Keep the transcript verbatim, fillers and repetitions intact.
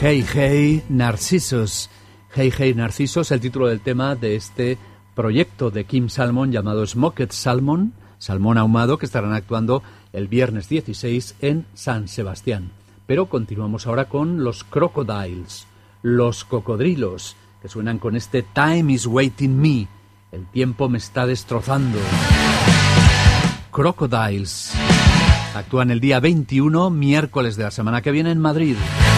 Hey Hey Narcissus. Hey Hey Narcissus, el título del tema de este proyecto de Kim Salmon llamado Smoked Salmon, salmón ahumado, que estarán actuando el viernes dieciséis en San Sebastián. Pero continuamos ahora con los Crocodiles, los cocodrilos, que suenan con este Time is Waiting Me, el tiempo me está destrozando. Crocodiles actúan el día veintiuno, miércoles de la semana que viene en Madrid.